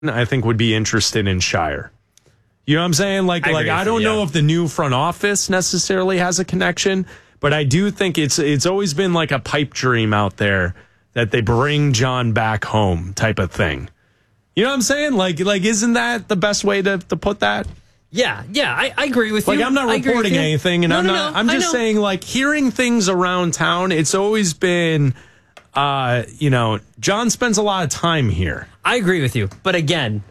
I think would be interested in Shire. You know what I'm saying? I don't know if the new front office necessarily has a connection, but I do think it's always been like a pipe dream out there that they bring John back home type of thing. You know what I'm saying? Like isn't that the best way to put that? Yeah, I agree with you. I'm not reporting anything, and I'm just saying, hearing things around town, it's always been, John spends a lot of time here. I agree with you. But again,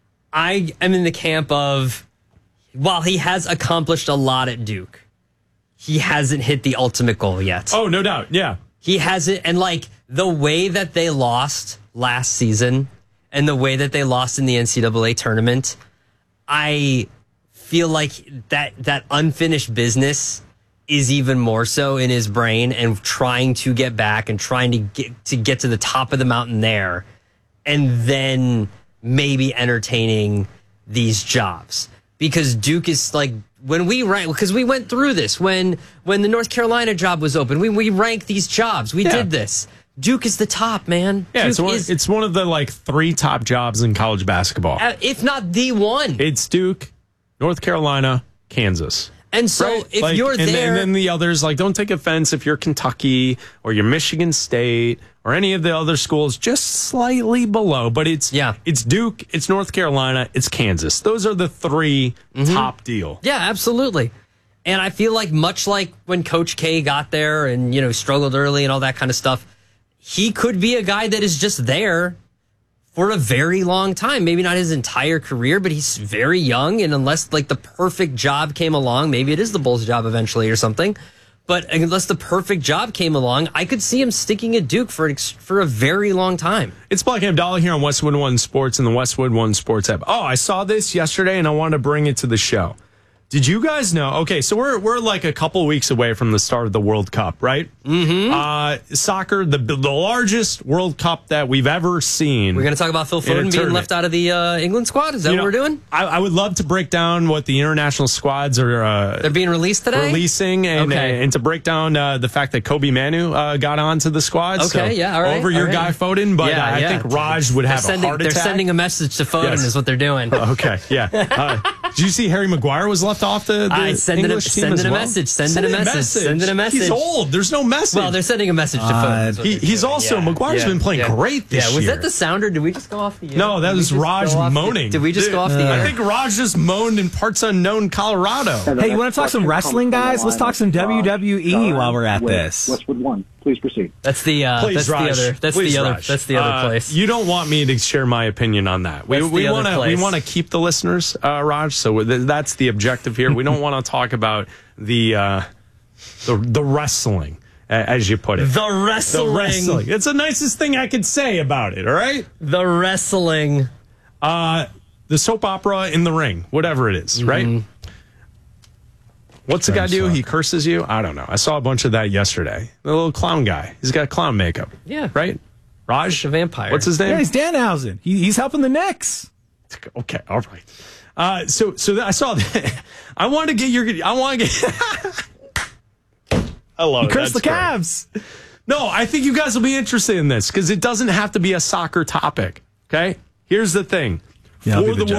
I am in the camp of, while he has accomplished a lot at Duke, he hasn't hit the ultimate goal yet. Oh, no doubt. Yeah. He hasn't. And the way that they lost last season and the way that they lost in the NCAA tournament, I feel like that unfinished business is even more so in his brain, and trying to get back and trying to get to the top of the mountain there, and then maybe entertaining these jobs. Because Duke is when we rank, because we went through this when the North Carolina job was open, we ranked these jobs. We did this. Duke is the top, man. Yeah, Duke it's one of the 3 top jobs in college basketball, if not the one. It's Duke, North Carolina, Kansas. And so if you're there... And then the others, don't take offense if you're Kentucky or you're Michigan State or any of the other schools, just slightly below. But it's Duke, it's North Carolina, it's Kansas. Those are the 3 top deal. Yeah, absolutely. And I feel much like when Coach K got there and, struggled early and all that kind of stuff, he could be a guy that is just there for a very long time. Maybe not his entire career, but he's very young. And unless the perfect job came along, maybe it is the Bulls job eventually or something. But unless the perfect job came along, I could see him sticking at Duke for a very long time. It's Black and Abdallah here on Westwood One Sports and the Westwood One Sports app. Oh, I saw this yesterday and I wanted to bring it to the show. Did you guys know? Okay, so we're a couple weeks away from the start of the World Cup, right? Mm-hmm. Soccer, the largest World Cup that we've ever seen. We're going to talk about Phil Foden being left out of the England squad? Is that what we're doing? I would love to break down what the international squads are... They're being released today? Releasing, and to break down the fact that Kobe Manu got onto the squad. Okay, all right. Over your guy Foden, but I think Raj would have a heart attack. They're sending a message to Foden is what they're doing. Okay, yeah. Did you see Harry Maguire was left off the English team as well? Sending a message. He's old. There's no message. Well, they're sending a message to Foden. He's also, Maguire's been playing great this year. Was that the sound, or did we just go off the air? No, that was Raj moaning. Did we just go off the air? I think Raj just moaned in parts unknown Colorado. Hey, you want to talk some wrestling, guys? Let's talk some WWE while we're at this. Westwood One. Please proceed. That's the other place. You don't want me to share my opinion on that. We want to keep the listeners, Raj. So that's the objective here. We don't want to talk about the wrestling, as you put it. The wrestling. It's the nicest thing I could say about it. All right. The wrestling. The soap opera in the ring, whatever it is, right? What's the guy do? He curses you? I don't know. I saw a bunch of that yesterday. The little clown guy. He's got clown makeup. Yeah. Right? Raj? The vampire. What's his name? Yeah, he's Danhausen. He's helping the Knicks. Okay, all right. So I saw that. I want to get I love it. Curse the Cavs. No, I think you guys will be interested in this because it doesn't have to be a soccer topic. Okay? Here's the thing. For the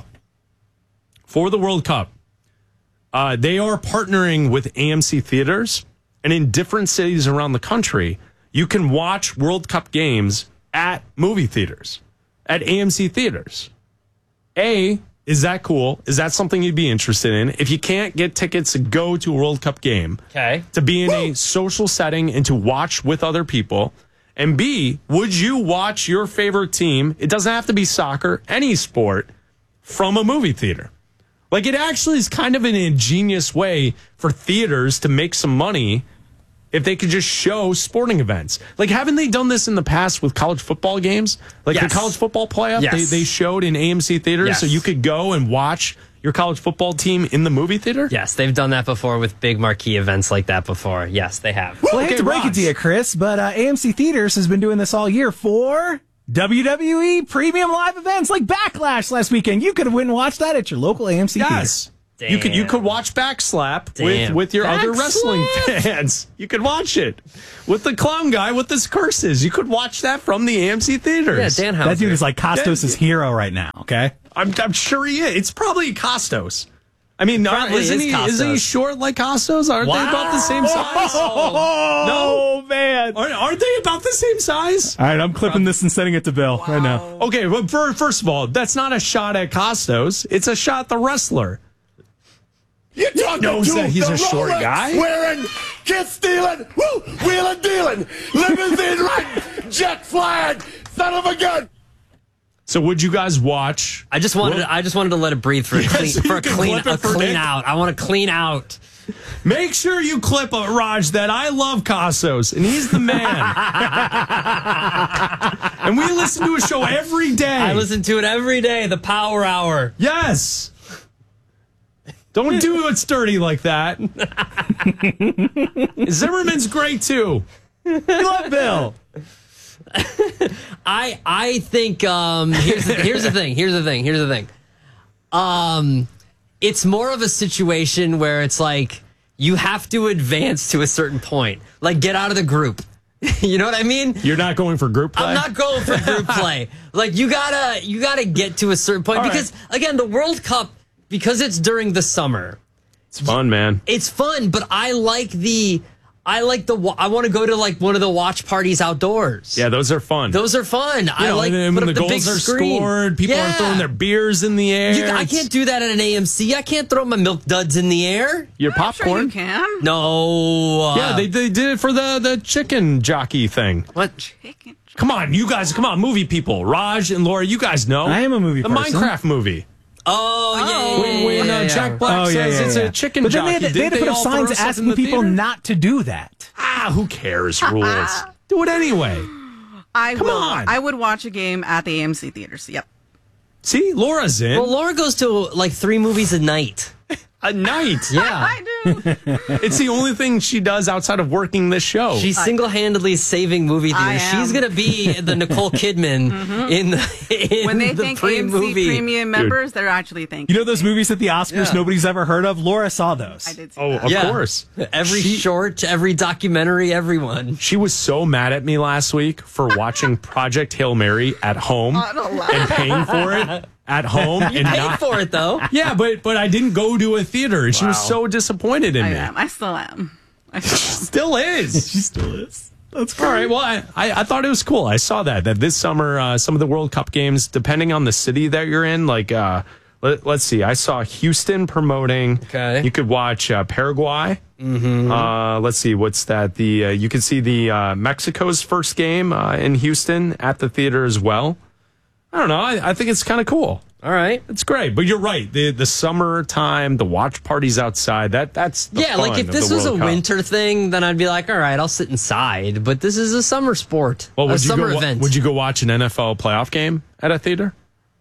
World Cup, they are partnering with AMC Theaters, and in different cities around the country, you can watch World Cup games at movie theaters, at AMC Theaters. Is that cool? Is that something you'd be interested in? If you can't get tickets to go to a World Cup game, to be in a social setting and to watch with other people, and B, would you watch your favorite team, it doesn't have to be soccer, any sport, from a movie theater? It actually is kind of an ingenious way for theaters to make some money if they could just show sporting events. Haven't they done this in the past with college football games? The college football playoff, they showed in AMC theaters, so you could go and watch your college football team in the movie theater? Yes, they've done that before with big marquee events like that before. Yes, they have. Well, I hate to break it to you, Chris, but AMC Theaters has been doing this all year for WWE premium live events like Backlash last weekend. You could have went and watched that at your local AMC theater. You could watch Backslap with your other wrestling fans. You could watch it with the clown guy with his curses. You could watch that from the AMC theaters. Yeah, Dan Houser. That dude is like Costos' hero right now, okay? I'm sure he is. It's probably Costos. I mean, isn't he short like Costos? Aren't they about the same size? Oh, man. Aren't they about the same size? All right, I'm clipping this and sending it to Bill right now. Okay, but first of all, that's not a shot at Costos. It's a shot at the wrestler. You knows that he's a short guy. Wearing, kiss stealing, wheeling dealing, limousine riding, jet flying, son of a gun. So would you guys watch? I just wanted to let it breathe for a clean out. I want to clean out. Make sure you clip Raj that I love Costos and he's the man. And we listen to a show every day. I listen to it every day. The Power Hour. Yes. Don't do it dirty like that. Zimmerman's great too. We love Bill. I think here's the thing. It's more of a situation where it's like you have to advance to a certain point. Like get out of the group. You know what I mean? You're not going for group play? I'm not going for group play. Like you gotta get to a certain point. Because again, the World Cup, because it's during the summer. It's fun, man. It's fun, but I want to go to like one of the watch parties outdoors. Yeah, those are fun. I like when the goals big are screen. scored, people are throwing their beers in the air. I can't do that at an AMC. I can't throw my milk duds in the air. Your popcorn? Sure you can. No. Yeah, they did it for the chicken jockey thing. What? Chicken. Come on, you guys. Come on, movie people. Raj and Laura, you guys know. I am a movie person. The Minecraft movie. When Jack Black says it's a chicken jockey. But then they had to put up signs asking people not to do that. Who cares? Rules. Do it anyway. Come on. I would watch a game at the AMC theaters. Yep. See, Laura's in. Well, Laura goes to like 3 movies a night. A night. Yeah. I do. It's the only thing she does outside of working this show. She's single-handedly saving movie theaters. She's going to be the Nicole Kidman in when they the think pre-movie. AMC premium members, they're actually thinking. You know those movies at the Oscars nobody's ever heard of? Laura saw those. I did see of course. Every short, every documentary, everyone. She was so mad at me last week for watching Project Hail Mary at home and paying for it at home. You paid for it, though. Yeah, but I didn't go to a theater. And she was so disappointed in me. I still am. Still is. She still is. That's great. All right. Well, I thought it was cool. I saw that this summer, some of the World Cup games, depending on the city that you're in, like, let's see. I saw Houston promoting. Okay. You could watch Paraguay. Mm-hmm. Let's see. What's that? You could see the Mexico's first game in Houston at the theater as well. I don't know. I think it's kind of cool. All right. It's great. But you're right. The summertime, the watch parties outside, that's the fun like if of this the was a World Cup. winter thing, then I'd be like, all right, I'll sit inside. But this is a summer sport. Well, a summer event. Would you go watch an NFL playoff game at a theater?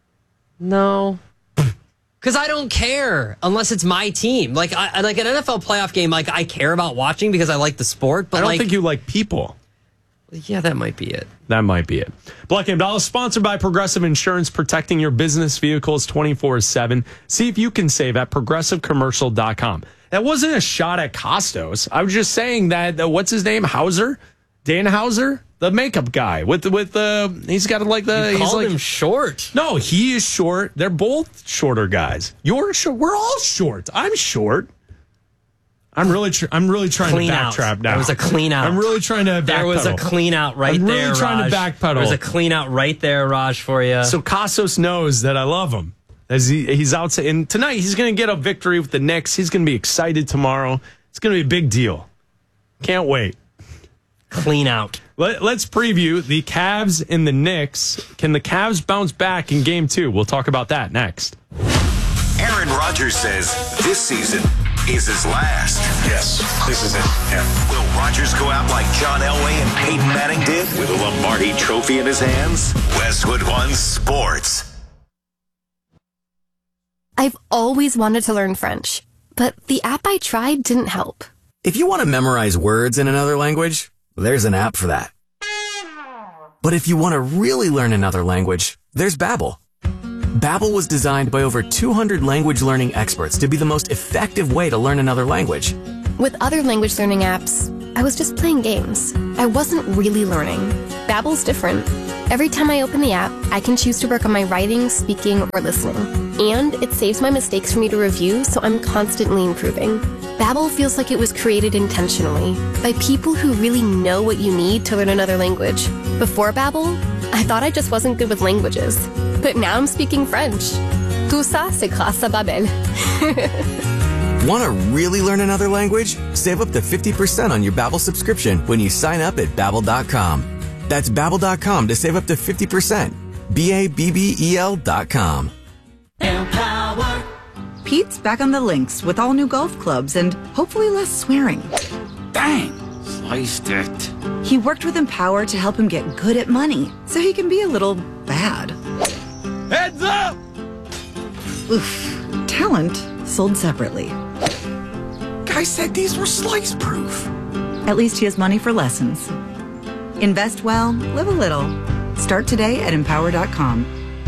No. Because I don't care unless it's my team. Like I like an NFL playoff game, like I care about watching because I like the sport. But I don't think you like people. Yeah, that might be it. That might be it. Black Game Dollar, sponsored by Progressive Insurance, protecting your business vehicles 24/7. See if you can save at progressivecommercial.com. That wasn't a shot at Costos. I was just saying that, what's his name? Hauser? Dan Hauser? The makeup guy with he's got like the, You he's called like him short. No, he is short. They're both shorter guys. You're short. We're all short. I'm short. I'm really trying Clean to out. backtrap now. There was a clean out. I'm really trying to backpedal. There was a clean out right I'm there, really trying to Raj. backpedal. There was a clean out right there, Raj, for you. So Costos knows that I love him. As he's out, and tonight he's going to get a victory with the Knicks. He's going to be excited tomorrow. It's going to be a big deal. Can't wait. Clean out. Let's preview the Cavs and the Knicks. Can the Cavs bounce back in Game 2? We'll talk about that next. Aaron Rodgers says this season is his last. Yes, this is it. Yeah. Will Rodgers go out like John Elway and Peyton Manning did with a Lombardi trophy in his hands? Westwood One Sports. I've always wanted to learn French, but the app I tried didn't help. If you want to memorize words in another language, there's an app for that. But if you want to really learn another language, there's Babbel. Babbel was designed by over 200 language learning experts to be the most effective way to learn another language. With other language learning apps, I was just playing games. I wasn't really learning. Babbel's different. Every time I open the app, I can choose to work on my writing, speaking, or listening. And it saves my mistakes for me to review, so I'm constantly improving. Babbel feels like it was created intentionally by people who really know what you need to learn another language. Before Babbel, I thought I just wasn't good with languages. But now I'm speaking French. Tout ça, c'est grâce à Babbel. Want to really learn another language? Save up to 50% on your Babbel subscription when you sign up at Babbel.com. That's Babbel.com to save up to 50%. Babbel.com. Empower. Pete's back on the links with all new golf clubs and hopefully less swearing. Dang, sliced it. He worked with Empower to help him get good at money so he can be a little bad. Heads up! Oof. Talent sold separately. Guy said these were slice proof. At least he has money for lessons. Invest well, live a little. Start today at Empower.com.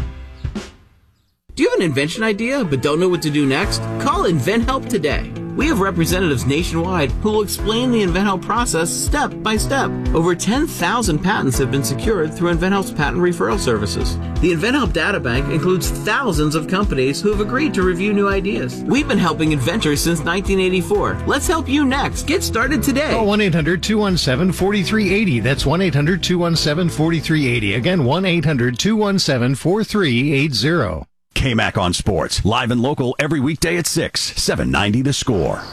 Do you have an invention idea but don't know what to do next? Call InventHelp today. We have representatives nationwide who will explain the InventHelp process step by step. Over 10,000 patents have been secured through InventHelp's patent referral services. The InventHelp data bank includes thousands of companies who have agreed to review new ideas. We've been helping inventors since 1984. Let's help you next. Get started today. Call 1-800-217-4380. That's 1-800-217-4380. Again, 1-800-217-4380. KMAC on Sports, live and local every weekday at 6, 790 The Score.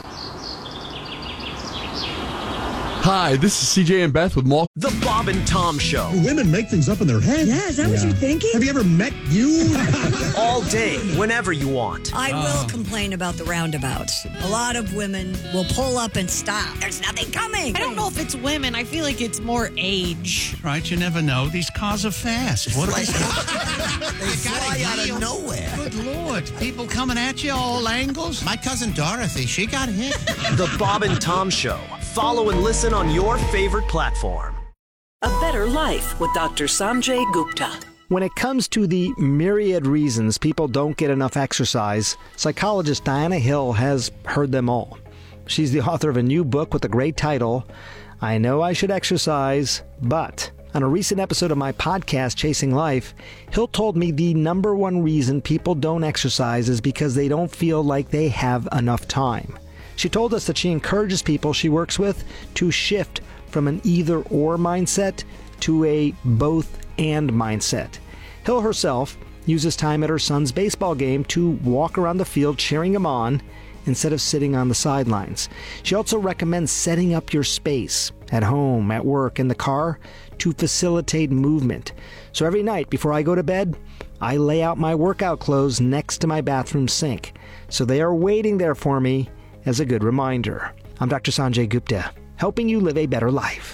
Hi, this is CJ and Beth with Malk. The Bob and Tom Show. Women make things up in their head. Yeah, is that what you're thinking? Have you ever met you? All day, whenever you want. I will complain about the roundabouts. A lot of women will pull up and stop. There's nothing coming. I don't know if it's women. I feel like it's more age. Right, you never know. These cars are fast. What They fly out of nowhere. Good Lord. People coming at you all angles. My cousin Dorothy, she got hit. The Bob and Tom Show. Follow and listen on your favorite platform. A Better Life with Dr. Sanjay Gupta. When it comes to the myriad reasons people don't get enough exercise, psychologist Diana Hill has heard them all. She's the author of a new book with a great title, I Know I Should Exercise, But... On a recent episode of my podcast, Chasing Life, Hill told me the number one reason people don't exercise is because they don't feel like they have enough time. She told us that she encourages people she works with to shift from an either-or mindset to a both-and mindset. Hill herself uses time at her son's baseball game to walk around the field cheering him on instead of sitting on the sidelines. She also recommends setting up your space at home, at work, in the car to facilitate movement. So every night before I go to bed, I lay out my workout clothes next to my bathroom sink. So they are waiting there for me as a good reminder. I'm Dr. Sanjay Gupta, helping you live a better life.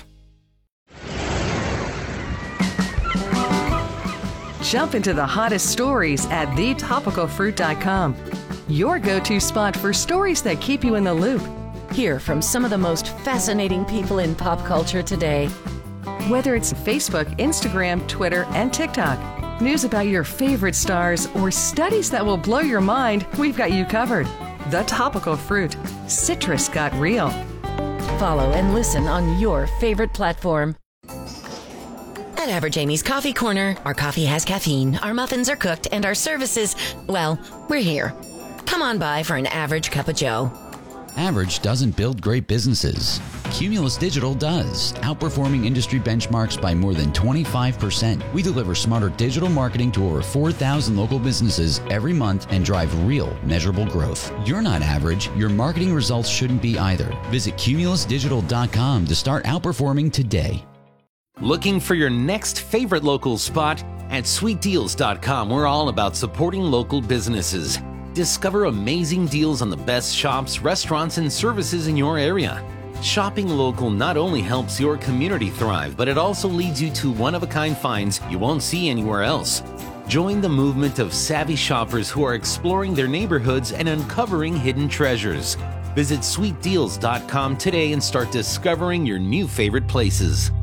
Jump into the hottest stories at thetopicalfruit.com. Your go-to spot for stories that keep you in the loop. Hear from some of the most fascinating people in pop culture today. Whether it's Facebook, Instagram, Twitter, and TikTok, news about your favorite stars, or studies that will blow your mind, we've got you covered. The Topical Fruit. Citrus got real. Follow and listen on your favorite platform. At Average Amy's Coffee Corner, our coffee has caffeine, our muffins are cooked, and our services, well, we're here. Come on by for an average cup of joe. Average doesn't build great businesses. Cumulus Digital does, outperforming industry benchmarks by more than 25%. We deliver smarter digital marketing to over 4,000 local businesses every month and drive real, measurable growth. You're not average. Your marketing results shouldn't be either. Visit cumulusdigital.com to start outperforming today. Looking for your next favorite local spot? At sweetdeals.com, we're all about supporting local businesses. Discover amazing deals on the best shops, restaurants, and services in your area. Shopping local not only helps your community thrive, but it also leads you to one-of-a-kind finds you won't see anywhere else. Join the movement of savvy shoppers who are exploring their neighborhoods and uncovering hidden treasures. Visit sweetdeals.com today and start discovering your new favorite places.